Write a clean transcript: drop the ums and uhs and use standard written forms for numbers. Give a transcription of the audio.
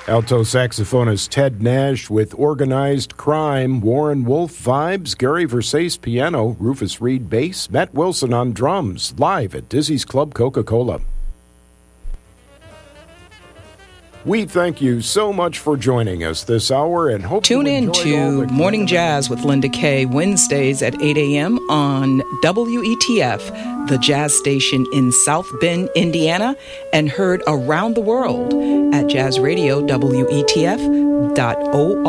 Alto saxophonist Ted Nash with Organized Crime, Warren Wolf vibes, Gary Versace piano, Rufus Reed bass, Matt Wilson on drums, live at Dizzy's Club Coca-Cola. We thank you so much for joining us this hour and hope Tune in to Morning Jazz with Linda Kay, Wednesdays at 8 a.m. on WETF, the jazz station in South Bend, Indiana, and heard around the world at jazzradio.wetf.org.